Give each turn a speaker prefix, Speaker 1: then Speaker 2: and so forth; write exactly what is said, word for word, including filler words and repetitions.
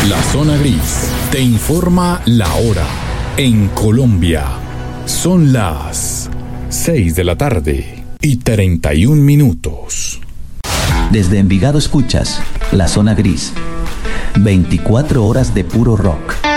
Speaker 1: La Zona Gris te informa la hora. En Colombia son las seis de la tarde y treinta y un minutos.
Speaker 2: Desde Envigado escuchas La Zona Gris. veinticuatro horas de puro rock.